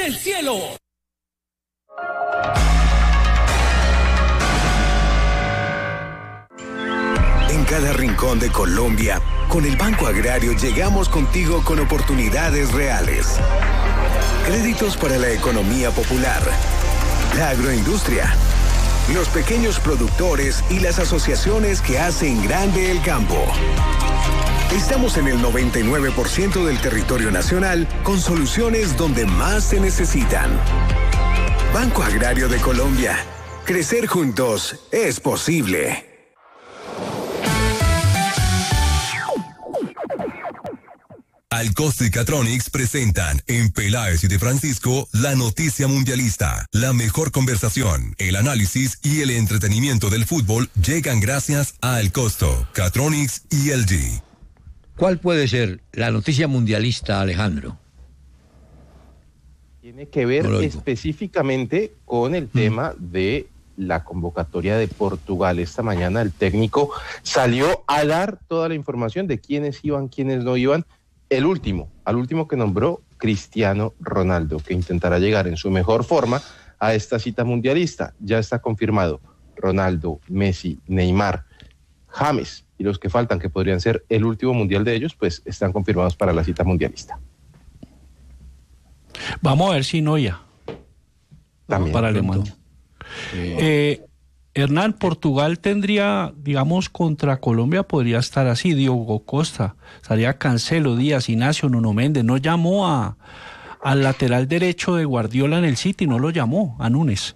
del cielo. En cada rincón de Colombia, con el Banco Agrario llegamos contigo con oportunidades reales. Créditos para la economía popular, la agroindustria, los pequeños productores y las asociaciones que hacen grande el campo. Estamos en el 99% del territorio nacional con soluciones donde más se necesitan. Banco Agrario de Colombia. Crecer juntos es posible. Alcosto y Catronics presentan en Peláez y de Francisco la noticia mundialista. La mejor conversación, el análisis y el entretenimiento del fútbol llegan gracias a Alcosto, Catronics y LG. ¿Cuál puede ser la noticia mundialista, Alejandro? Tiene que ver específicamente con el tema de la convocatoria de Portugal. Esta mañana el técnico salió a dar toda la información de quiénes iban, quiénes no iban. Al último que nombró, Cristiano Ronaldo, que intentará llegar en su mejor forma a esta cita mundialista. Ya está confirmado Ronaldo, Messi, Neymar, James y los que faltan, que podrían ser el último mundial de ellos, pues están confirmados para la cita mundialista. Vamos a ver si no ya. También para Alemania. Hernán, Portugal tendría, digamos, contra Colombia podría estar así, Diogo Costa, estaría Cancelo, Díaz, Ignacio, Nuno Méndez, no llamó al lateral derecho de Guardiola en el City, no lo llamó, a Núñez.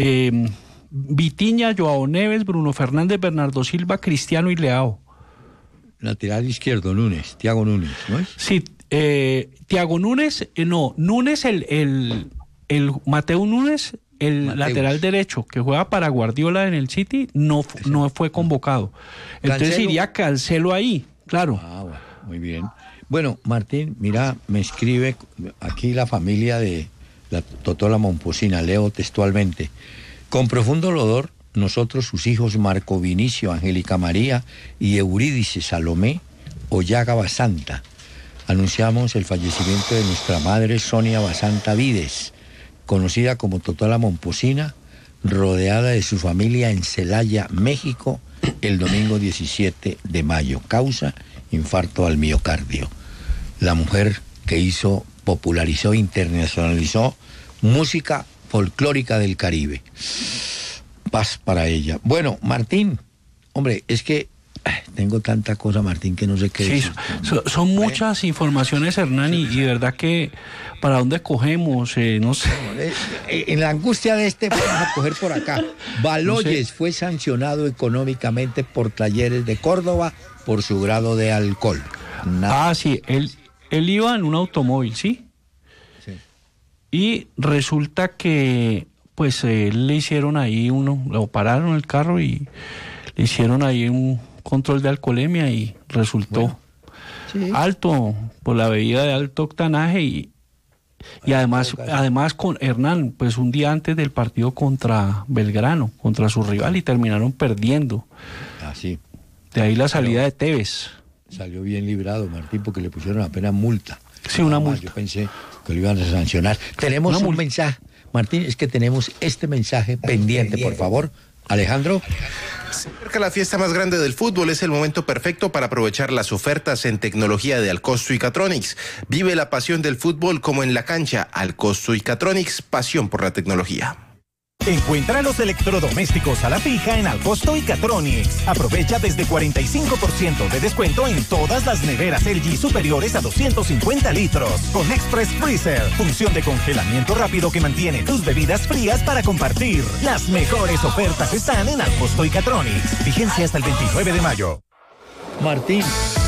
Vitinha, Joao Neves, Bruno Fernández, Bernardo Silva, Cristiano y Leao. Lateral izquierdo, Núñez, Thiago Núñez, ¿no es? Sí, Thiago Núñez, Núñez, el Mateo Núñez, el Mateus, lateral derecho que juega para Guardiola en el City, no fue convocado. Entonces ¿Cancelo? Iría Cancelo ahí, claro. Bueno, muy bien. Bueno, Martín, mira, me escribe aquí la familia de la Totola Momposina, leo textualmente. Con profundo dolor, nosotros, sus hijos Marco Vinicio, Angélica María y Eurídice Salomé Ollaga Basanta, anunciamos el fallecimiento de nuestra madre Sonia Basanta Vides, conocida como Totola Momposina, rodeada de su familia en Celaya, México, el domingo 17 de mayo. Causa, infarto al miocardio. La mujer que popularizó, internacionalizó música folclórica del Caribe. Paz para ella. Bueno, Martín, hombre, es que tengo tanta cosa, Martín, que no sé qué decir. Son muchas informaciones, Hernán, y de verdad que ¿para dónde cogemos? No sé. En la angustia de vamos a coger por acá. Baloyes fue sancionado económicamente por Talleres de Córdoba por su grado de alcohol. Sí, él iba en un automóvil, ¿sí? Sí. Y resulta que, pues, le hicieron ahí lo pararon el carro y le hicieron ahí un control de alcoholemia y resultó alto por la bebida de alto octanaje y además con Hernán, pues un día antes del partido contra Belgrano, contra su rival, y terminaron perdiendo. Sí. De ahí la salida de Tevez. Salió bien librado, Martín, porque le pusieron apenas multa. Sí, una multa. Yo pensé que lo iban a sancionar. Tenemos un mensaje, Martín, es que tenemos este mensaje pendiente, por favor. Alejandro. Se acerca la fiesta más grande del fútbol, es el momento perfecto para aprovechar las ofertas en tecnología de Alcosto y Catronics. Vive la pasión del fútbol como en la cancha. Alcosto y Catronics, pasión por la tecnología. Encuentra los electrodomésticos a la fija en Alcosto y Catronics. Aprovecha desde 45% de descuento en todas las neveras LG superiores a 250 litros. Con Express Freezer, función de congelamiento rápido que mantiene tus bebidas frías para compartir. Las mejores ofertas están en Alcosto y Catronics. Vigencia hasta el 29 de mayo. Martín.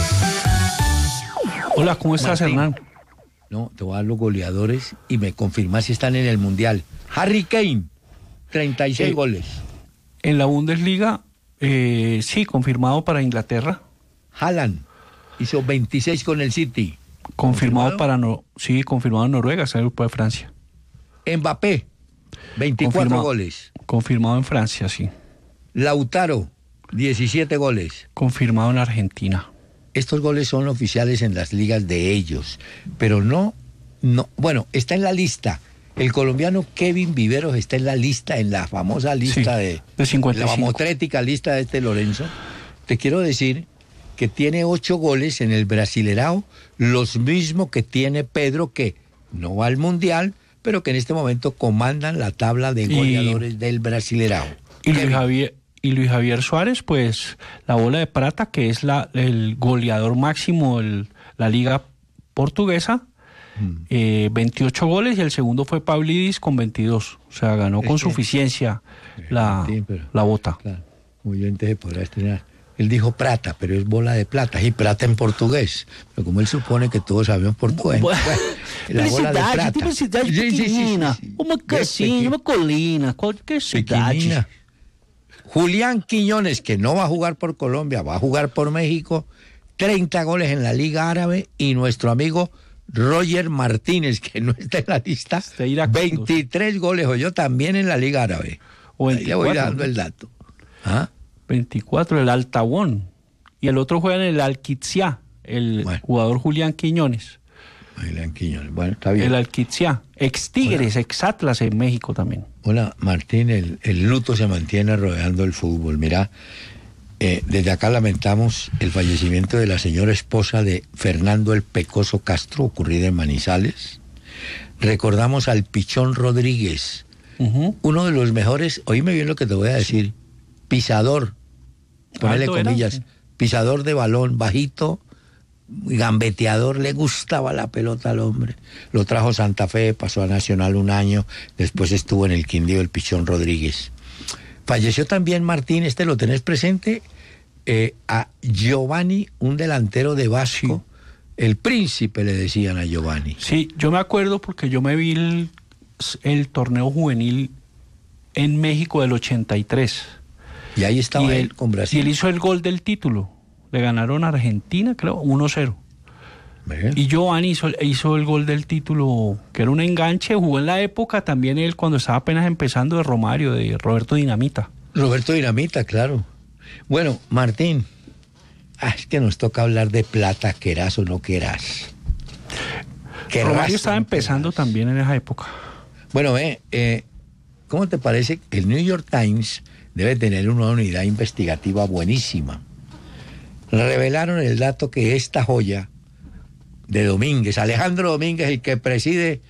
Hola, ¿cómo estás, Hernán? No, te voy a dar los goleadores y me confirmas si están en el Mundial. Harry Kane. 36 goles. En la Bundesliga, sí, confirmado para Inglaterra. Haaland hizo 26 con el City. Confirmado confirmado en Noruega, es el grupo de Francia. Mbappé, 24 goles. Confirmado en Francia, sí. Lautaro, 17 goles. Confirmado en Argentina. Estos goles son oficiales en las ligas de ellos, pero no, bueno, está en la lista El colombiano Kevin Viveros está en la lista, en la famosa lista de 55. La mamotrética lista de Lorenzo. Te quiero decir que tiene 8 goles en el Brasilerao, los mismos que tiene Pedro, que no va al Mundial, pero que en este momento comandan la tabla de goleadores del Brasilerao. Y Luis Javier Suárez, pues la bola de plata, que es el goleador máximo de la liga portuguesa, 28 goles, y el segundo fue Pavlidis con 22. O sea, ganó con suficiencia la bota. Claro, muy bien, te podrá estrenar. Él dijo plata, pero es bola de plata, y plata en português. Pero como él supone que todos sabemos portugués, la bola de plata. Tipo cidade pequenina, uma casinha, uma colina, qualquer cidade. Julián Quiñones, que no va a jugar por Colombia, va a jugar por México, 30 goles en la Liga Árabe, y nuestro amigo Roger Martínez, que no está en la lista, 23 goles, o yo también en la Liga Árabe. Ahí le voy dando el dato. 24, el Altawón. Y el otro juega en el Al-Qidsiya, jugador Julián Quiñones. Bueno, está bien. El Al-Qidsiya, ex Tigres, ex Atlas en México también. Hola, Martín, el luto se mantiene rodeando el fútbol. Mira, desde acá lamentamos el fallecimiento de la señora esposa de Fernando el Pecoso Castro, ocurrida en Manizales. Recordamos al Pichón Rodríguez, uno de los mejores, oíme bien lo que te voy a decir, pisador, ponele comillas, pisador de balón, bajito, gambeteador, le gustaba la pelota al hombre. Lo trajo Santa Fe, pasó a Nacional un año, después estuvo en el Quindío, el Pichón Rodríguez. Falleció también, Martín, lo tenés presente, a Giovanni, un delantero de Vasco, el príncipe le decían a Giovanni. Sí, yo me acuerdo porque yo me vi el torneo juvenil en México del 83. Y ahí estaba él con Brasil. Y él hizo el gol del título. Le ganaron a Argentina, creo, 1-0. Y Giovanni hizo el gol del título, que era un enganche. Jugó en la época también él, cuando estaba apenas empezando, de Romario, de Roberto Dinamita. Roberto Dinamita, claro. Bueno, Martín, es que nos toca hablar de plata, querás o no querás. Romario estaba empezando también en esa época. Bueno, ¿cómo te parece? El New York Times debe tener una unidad investigativa buenísima. Revelaron el dato que esta joya de Domínguez, Alejandro Domínguez, el que preside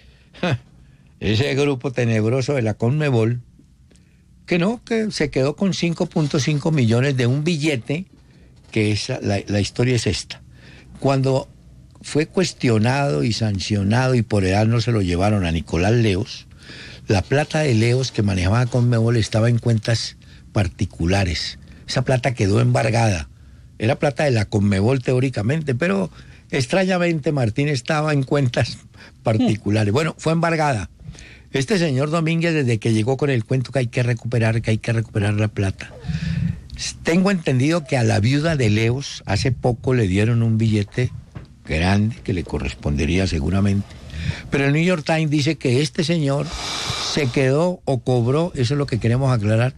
ese grupo tenebroso de la Conmebol, que se quedó con 5.5 millones de un billete, que la historia es esta. Cuando fue cuestionado y sancionado, y por edad no se lo llevaron a Nicolás Leos, la plata de Leos que manejaba Conmebol estaba en cuentas particulares. Esa plata quedó embargada. Era plata de la Conmebol teóricamente, pero extrañamente, Martín, estaba en cuentas particulares. Bueno, fue embargada. Este señor Domínguez, desde que llegó con el cuento que hay que recuperar la plata. Tengo entendido que a la viuda de Leos hace poco le dieron un billete grande que le correspondería seguramente. Pero el New York Times dice que este señor se quedó o cobró, eso es lo que queremos aclarar,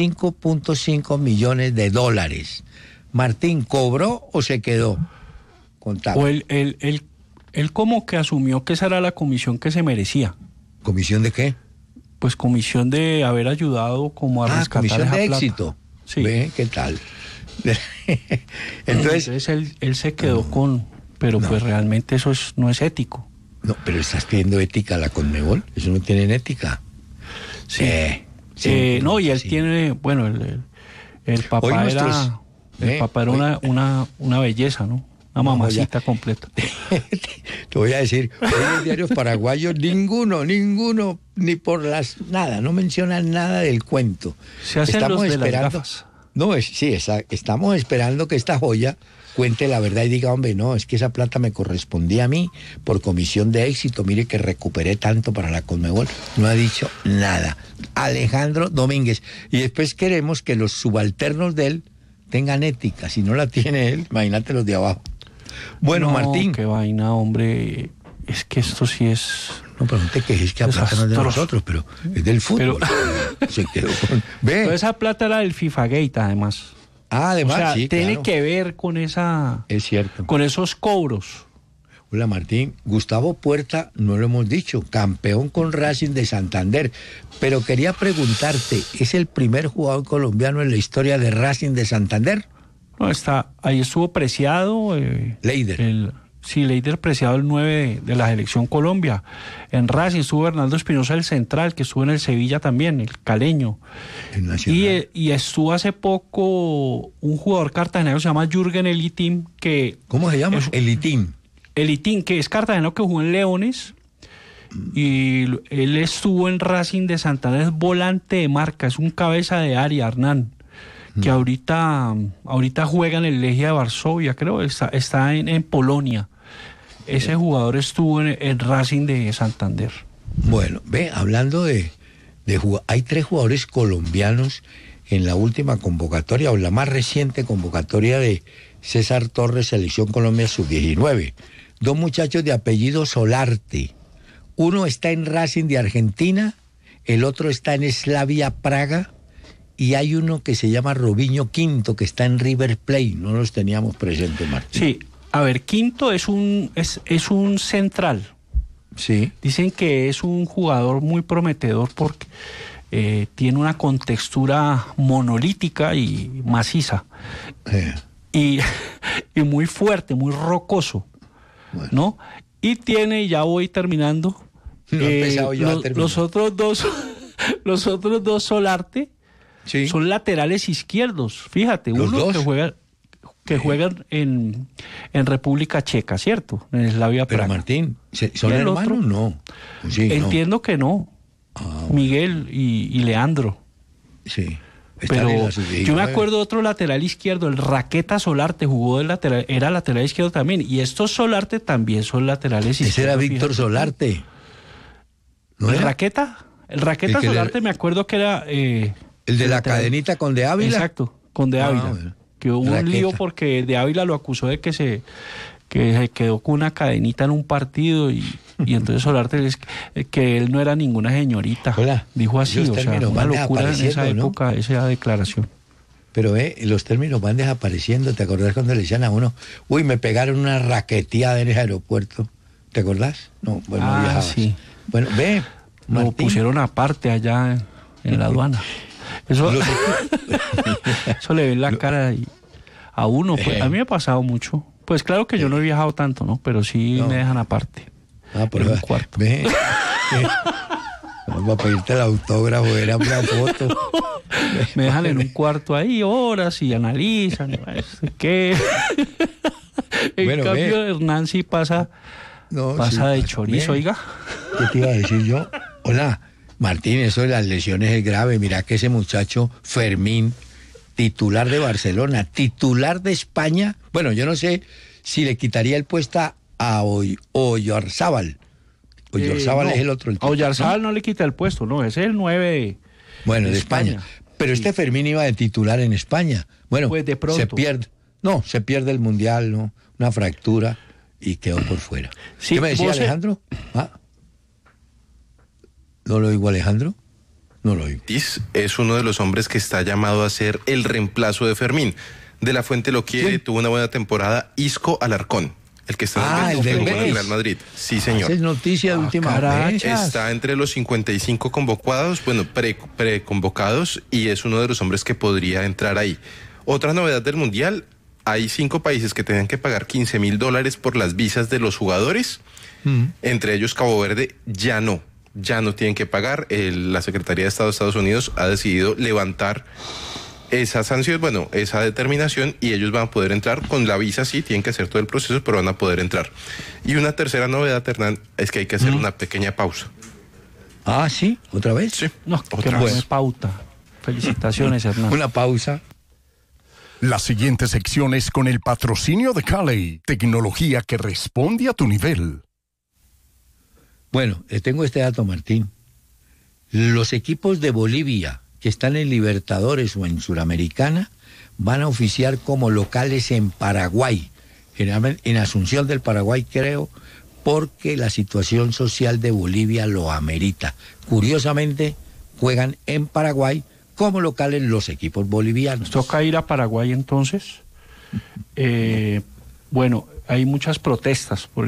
5.5 millones de dólares. Martín, ¿cobró o se quedó? Contable. O él como que asumió que esa era la comisión que se merecía. ¿Comisión de qué? Pues comisión de haber ayudado como a rescatar esa plata. Comisión de éxito. Sí. ¿Ve? ¿Qué tal? Entonces él se quedó con... Pero pues realmente eso no es ético. No, pero estás pidiendo ética a la Conmebol. Eso no tienen ética. Sí. No, y él tiene... Bueno, el papá era... El papá era una belleza, ¿no? Una mamacita completa. Te voy a decir, hoy los diarios paraguayos, ninguno, ni por nada, no mencionan nada del cuento. Se hacen estamos los de las gafas. Estamos esperando que esta joya cuente la verdad y diga, hombre, no, es que esa plata me correspondía a mí por comisión de éxito, mire que recuperé tanto para la Conmebol. No ha dicho nada. Alejandro Domínguez. Y después queremos que los subalternos de él tengan ética. Si no la tiene él, imagínate los de abajo. Bueno, no, Martín. Qué vaina, hombre. Es que esto sí es... No, pero no te quejes que la plata no es de nosotros, pero es del fútbol. Se quedó con... Ve. Pero esa plata era del FIFA Gate, además. Además, o sea, sí, tiene claro. que ver con esa... Es cierto. Con esos cobros. Hola Martín, Gustavo Puerta, no lo hemos dicho, campeón con Racing de Santander, pero quería preguntarte, ¿es el primer jugador colombiano en la historia de Racing de Santander? No, ahí estuvo Preciado. Leider. Sí, Leider Preciado, el 9 de la selección Colombia. En Racing estuvo Bernardo Espinosa, el central, que estuvo en el Sevilla también, el caleño. Y estuvo hace poco un jugador cartagenero que se llama Jürgen Elitim, que... ¿Cómo se llama? Elitim, que es cartagenero, que jugó en Leones, y él estuvo en Racing de Santander, es volante de marca, es un cabeza de área, Hernán, que ahorita juega en el Legia de Varsovia, creo, está en Polonia. Ese jugador estuvo en Racing de Santander. Bueno, hablando de hay 3 jugadores colombianos en la última convocatoria, o la más reciente convocatoria de César Torres, Selección Colombia Sub-19. 2 muchachos de apellido Solarte. Uno está en Racing de Argentina, el otro está en Slavia Praga, y hay uno que se llama Robinho Quinto, que está en River Plate. No los teníamos presentes, Martín. Sí, a ver, Quinto es un central. Sí. Dicen que es un jugador muy prometedor porque tiene una contextura monolítica y maciza. Y muy fuerte, muy rocoso. Bueno. ¿No? Y ya voy terminando. Los otros dos Solarte, sí, son laterales izquierdos. Fíjate, uno dos que juegan en República Checa, ¿cierto? En Slavia Praga. Pero Martín, ¿son hermanos? No. Sí, entiendo que no. Miguel y Leandro. Sí. Pero yo me acuerdo de otro lateral izquierdo, el Raqueta Solarte, jugó de lateral, era lateral izquierdo también, y estos Solarte también son laterales izquierdos. Ese era Víctor Solarte. ¿No era? Raqueta Solarte, me acuerdo que era... el de la cadenita con De Ávila. Exacto, con De Ávila. Bueno. Que hubo un lío porque De Ávila lo acusó de que se quedó con una cadenita en un partido y entonces Solarte que él no era ninguna señorita. Hola. Dijo así, o sea, una locura en esa época, ¿no? Esa declaración. Pero los términos van desapareciendo. ¿Te acordás cuando le decían a uno, uy, me pegaron una raqueteada en ese aeropuerto? ¿Te acordás? No, bueno, no viajabas. Sí. Bueno, lo pusieron aparte allá en la aduana. Eso le ve la cara a uno. Pues, a mí me ha pasado mucho. Pues claro que yo no he viajado tanto, ¿no? Pero sí me dejan aparte. Pero en un cuarto. Vamos a pedirte el autógrafo, era una foto. Me dejan en un cuarto ahí horas y analizan. ¿Qué? En cambio, Hernán sí pasa de chorizo, oiga. ¿Qué te iba a decir yo? Hola, Martín, eso de las lesiones es grave. Mira que ese muchacho, Fermín, titular de Barcelona, titular de España. Bueno, yo no sé si le quitaría el puesto a Oyarzábal. Oyarzábal es el otro. A Oyarzábal no le quita el puesto, no, es el 9 de España. Pero sí. Este Fermín iba de titular en España. Bueno, pues de pronto. se pierde el Mundial, ¿no? Una fractura y quedó por fuera. Sí, ¿qué me decía Alejandro? ¿No lo oigo, Alejandro? No lo oigo. Es uno de los hombres que está llamado a ser el reemplazo de Fermín. De la Fuente lo quiere, tuvo una buena temporada. Isco Alarcón, el que está en el Real Madrid. Sí, señor. Es noticia de última hora. Está entre los 55 convocados, preconvocados, y es uno de los hombres que podría entrar ahí. Otra novedad del Mundial, hay 5 países que tenían que pagar $15,000 por las visas de los jugadores. Entre ellos Cabo Verde ya no tienen que pagar. La Secretaría de Estado de Estados Unidos ha decidido levantar esa sanción, esa determinación, y ellos van a poder entrar con la visa. Sí, tienen que hacer todo el proceso, pero van a poder entrar. Y una tercera novedad, Hernán, es que hay que hacer una pequeña pausa. Ah, ¿sí? ¿Otra vez? Sí. No, otra vez. Pauta. Felicitaciones, Hernán. Una pausa. La siguiente sección es con el patrocinio de Cali, tecnología que responde a tu nivel. Bueno, tengo este dato, Martín. Los equipos de Bolivia que están en Libertadores o en Suramericana van a oficiar como locales en Paraguay, generalmente en Asunción del Paraguay, creo, porque la situación social de Bolivia lo amerita. Curiosamente, juegan en Paraguay como locales los equipos bolivianos. ¿Toca ir a Paraguay entonces? Bueno, hay muchas protestas por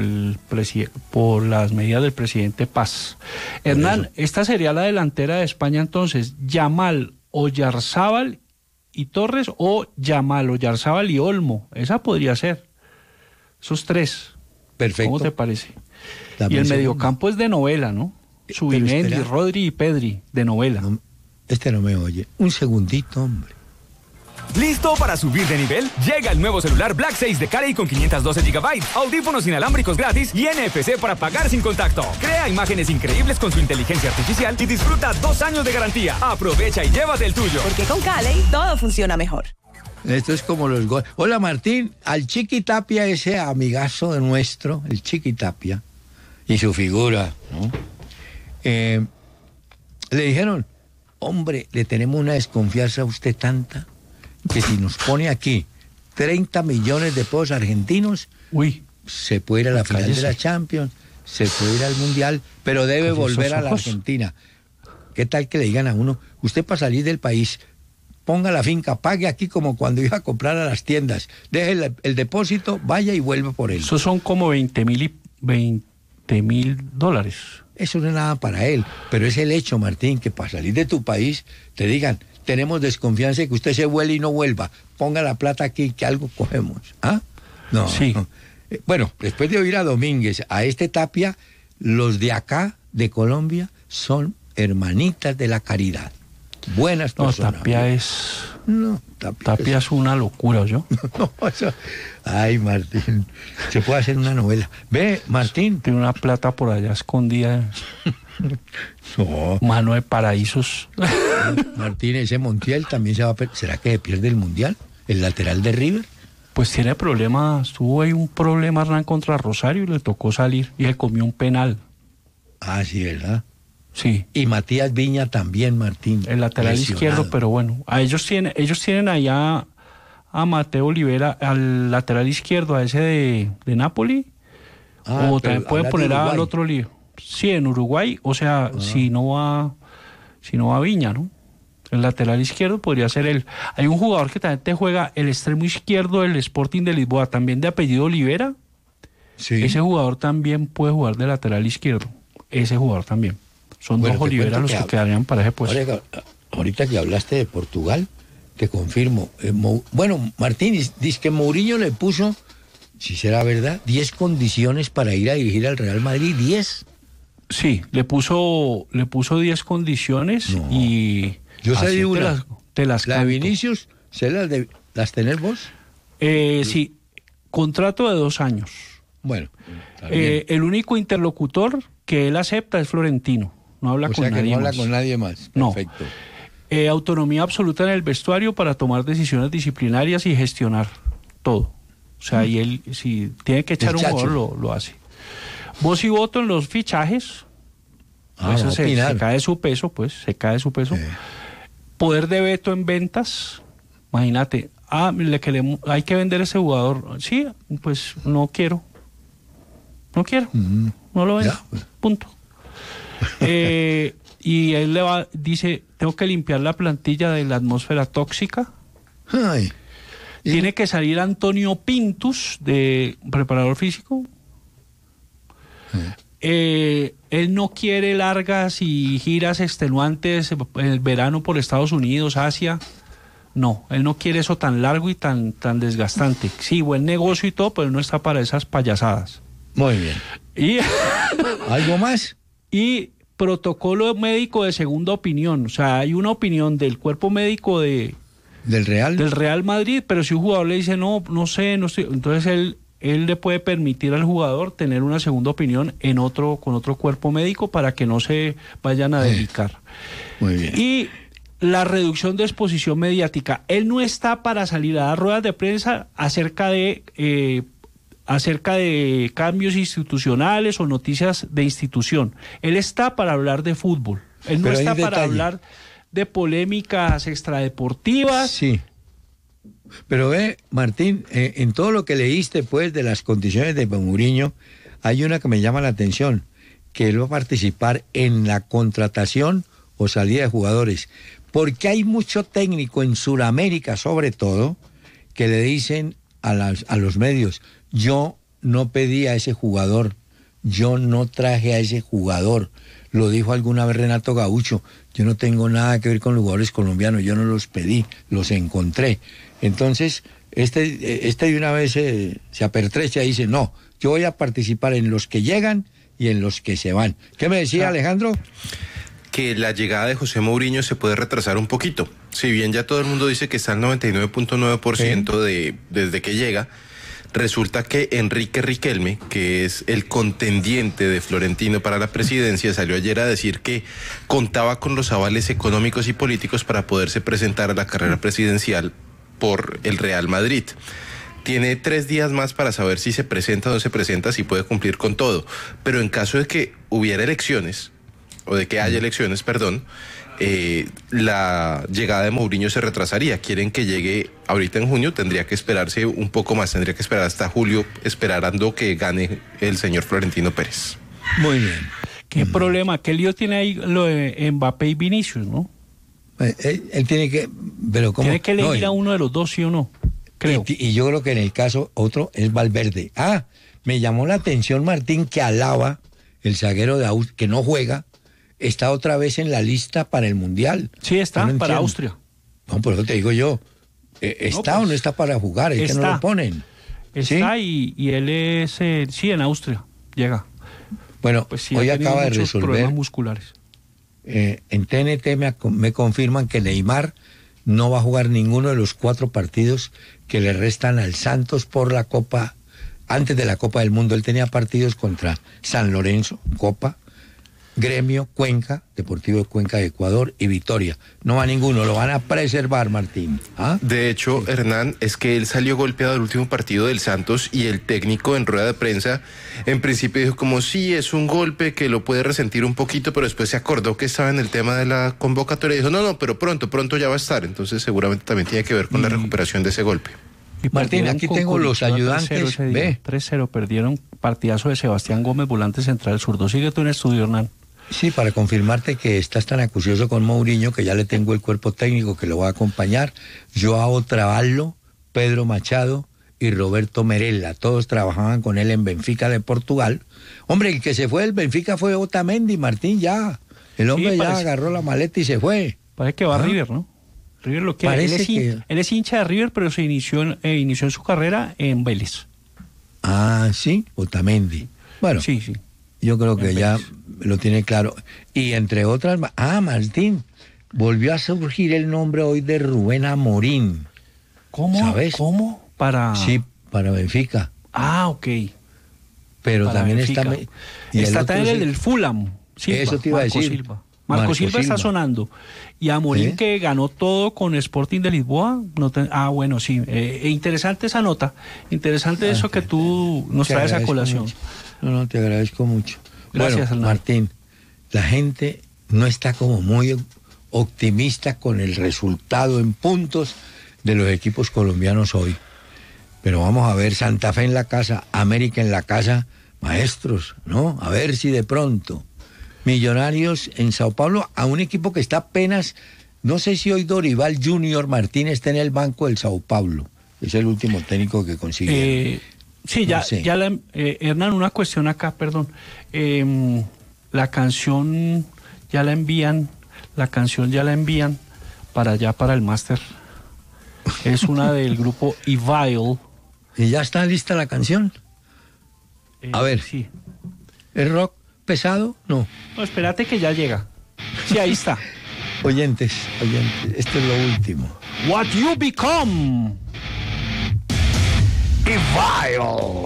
las medidas del presidente Paz. Hernán, esta sería la delantera de España entonces, Yamal, Oyarzábal y Torres, o Yamal, Oyarzábal y Olmo. Esa podría ser. Esos tres. Perfecto. ¿Cómo te parece? Dame y el un segundo. mediocampo es de novela, ¿no? Subimendi, espera. Rodri y Pedri, de novela. No, este no me oye. Un segundito, hombre. ¿Listo para subir de nivel? Llega el nuevo celular Black 6 de Carey con 512 GB, audífonos inalámbricos gratis y NFC para pagar sin contacto. Crea imágenes increíbles con su inteligencia artificial y disfruta 2 años de garantía. Aprovecha y llévate el tuyo. Porque con Carey todo funciona mejor. Esto es como los goles. Hola, Martín. Al Chiqui Tapia, ese amigazo de nuestro, el Chiqui Tapia, y su figura, ¿no? Le dijeron, hombre, le tenemos una desconfianza a usted tanta que si nos pone aquí 30 millones de pesos argentinos, Uy, se puede ir a la final de la Champions, se puede ir al Mundial, pero debe Cállese volver esos a la ojos. Argentina. ¿Qué tal que le digan a uno, usted para salir del país, ponga la finca, pague aquí como cuando iba a comprar a las tiendas, deje el depósito, vaya y vuelva por él? esos son como $20,000 Eso no es nada para él, pero es el hecho, Martín, que para salir de tu país te digan, tenemos desconfianza de que usted se vuele y no vuelva, ponga la plata aquí que algo cogemos. ¿Ah? No. Sí. No. Bueno, después de oír a Domínguez, a este Tapia, los de acá, de Colombia, son hermanitas de la caridad. Buenas No, personas. Tapia es... No, Tapia es una locura, ¿yo? No, ay, Martín, se puede hacer una novela. Ve, Martín. Tiene una plata por allá escondida. No, Mano de paraísos. Martín, ese Montiel también se va a ¿será que se pierde el Mundial? ¿El lateral de River? Pues tiene problemas. Tuvo ahí un problema Hernán contra Rosario y le tocó salir. Y le comió un penal. Ah, sí, ¿verdad? Sí. Y Matías Viña también, Martín. El lateral lesionado. izquierdo, pero bueno. Ellos tienen allá a Mateo Olivera, al lateral izquierdo, a ese de Napoli. Ah, o pero también pueden hablas de poner al Uruguay. otro lío. Sí, en Uruguay. O sea, si no va Viña, ¿no? El lateral izquierdo podría ser él. Hay un jugador que también te juega el extremo izquierdo del Sporting de Lisboa, también de apellido Olivera. Sí. Ese jugador también puede jugar de lateral izquierdo. Ese jugador también. Son Bueno, dos te Olivera cuento los que que quedarían para ese puesto. Ahorita que hablaste de Portugal, te confirmo. Bueno, Martín, dice que Mourinho le puso, si será verdad, 10 condiciones para ir a dirigir al Real Madrid. 10. Sí, le puso 10 condiciones No. y... Yo sé así de una. Te las La de canto. Vinicius, ¿las tenés vos? Sí, contrato de 2 años. Bueno, está bien. El único interlocutor que él acepta es Florentino. No habla O con sea que nadie no habla más. con nadie más. No. Perfecto. Autonomía absoluta en el vestuario para tomar decisiones disciplinarias y gestionar todo. O sea, y él, si tiene que echar El un chacho. jugador, lo hace. Voz y voto en los fichajes. Eso va a se opinar. cae de su peso, pues, se cae de su peso. Poder de veto en ventas. Imagínate, hay que vender ese jugador. Sí, pues no quiero. No quiero. No lo vendo. Ya, pues. Punto. Y él dice, tengo que limpiar la plantilla de la atmósfera tóxica. Ay. Y- Tiene que salir Antonio Pintus, de preparador físico. Él no quiere largas y giras extenuantes en el verano por Estados Unidos, Asia. No, él no quiere eso tan largo y tan desgastante. Sí, buen negocio y todo, pero él no está para esas payasadas. Muy bien. Y, ¿Algo más? y protocolo médico de segunda opinión. O sea, hay una opinión del cuerpo médico ¿Del Real? del Real Madrid, pero si un jugador le dice no sé, entonces él le puede permitir al jugador tener una segunda opinión con otro cuerpo médico para que no se vayan a dedicar. Muy bien. Y la reducción de exposición mediática. Él no está para salir a dar ruedas de prensa acerca de cambios institucionales o noticias de institución. Él está para hablar de fútbol. Él no Pero hay está un para detalle. hablar de polémicas extradeportivas. Sí. Pero ve, Martín, en todo lo que leíste, pues, de las condiciones de Mourinho, hay una que me llama la atención, que él va a participar en la contratación o salida de jugadores. Porque hay mucho técnico en Sudamérica, sobre todo, que le dicen a los medios, yo no pedí a ese jugador, yo no traje a ese jugador. Lo dijo alguna vez Renato Gaucho, yo no tengo nada que ver con los jugadores colombianos, yo no los pedí, los encontré. Entonces, este de una vez se apertrecha y dice, no, yo voy a participar en los que llegan y en los que se van. ¿Qué me decía Alejandro? Que la llegada de José Mourinho se puede retrasar un poquito. Si bien ya todo el mundo dice que está al 99.9% desde que llega, resulta que Enrique Riquelme, que es el contendiente de Florentino para la presidencia, salió ayer a decir que contaba con los avales económicos y políticos para poderse presentar a la carrera presidencial por el Real Madrid. Tiene 3 días más para saber si se presenta o no se presenta, si puede cumplir con todo. Pero en caso de que hubiera elecciones, o de que haya elecciones, perdón, la llegada de Mourinho se retrasaría. Quieren que llegue ahorita en junio, tendría que esperarse un poco más, tendría que esperar hasta julio, esperando que gane el señor Florentino Pérez. Muy bien. ¿Qué problema? ¿Qué lío tiene ahí lo de Mbappé y Vinicius, no? Él tiene que... Pero ¿cómo? Tiene que elegir a uno de los dos, ¿sí o no? Creo. Y yo creo que en el caso otro es Valverde. Me llamó la atención, Martín, que Alaba, el zaguero de Austria, que no juega, está otra vez en la lista para el Mundial. Sí, está no para Austria. No, pero eso te digo yo. ¿Está o no está para jugar? Es que no lo ponen. Está, ¿sí? y él es, sí, en Austria. Llega. Bueno, pues sí, hoy acaba de resolver. Problemas musculares. En TNT me confirman que Neymar no va a jugar ninguno de los 4 partidos que le restan al Santos por la Copa, antes de la Copa del Mundo. Él tenía partidos contra San Lorenzo, Copa, Gremio, Cuenca, Deportivo de Cuenca de Ecuador y Vitoria. No va ninguno, lo van a preservar, Martín. De hecho, Hernán, es que él salió golpeado del último partido del Santos y el técnico en rueda de prensa en principio dijo como sí, es un golpe que lo puede resentir un poquito, pero después se acordó que estaba en el tema de la convocatoria y dijo no, pero pronto ya va a estar. Entonces seguramente también tiene que ver con la recuperación de ese golpe. Y Martín, aquí tengo los ayudantes. 3-0, perdieron partidazo de Sebastián Gómez, volante central zurdo. Sigue tú en estudio, Hernán. Sí, para confirmarte que estás tan acucioso con Mourinho que ya le tengo el cuerpo técnico que lo va a acompañar. Joao Travallo, Pedro Machado y Roberto Merella. Todos trabajaban con él en Benfica de Portugal. Hombre, el que se fue del Benfica fue Otamendi, Martín, ya. El hombre ya agarró la maleta y se fue. Parece que va a River, ¿no? River lo quiere. Él es hincha de River, pero se inició en su carrera en Vélez. Sí, Otamendi. Bueno, sí. Yo creo que ya lo tiene claro. Y entre otras... Martín, volvió a surgir el nombre hoy de Rubén Amorín. ¿Cómo? ¿Sabes? ¿Cómo? Sí, para Benfica. Ok. Pero para también Benfica. Está también el del Fulham. Silva, eso te iba a decir. Silva. Marco Silva está sonando. Y Amorín, que ganó todo con Sporting de Lisboa. Bueno, sí. Interesante esa nota. Interesante eso que tú nos traes a colación. Mucho. No, te agradezco mucho. Gracias, bueno, Martín, la gente no está como muy optimista con el resultado en puntos de los equipos colombianos hoy. Pero vamos a ver, Santa Fe en la casa, América en la casa, maestros, ¿no? A ver si de pronto. Millonarios en Sao Paulo, a un equipo que está apenas, no sé si hoy Dorival Junior Martínez está en el banco del Sao Paulo. Es el último técnico que consiguió. Sí, Hernán, una cuestión acá, perdón. La canción ya la envían para allá, para el máster. Es una del grupo Evil. ¿Y ya está lista la canción? A ver. Sí. ¿Es rock pesado? No, espérate que ya llega. Sí, ahí está. Oyentes, esto es lo último. What You Become. Evil.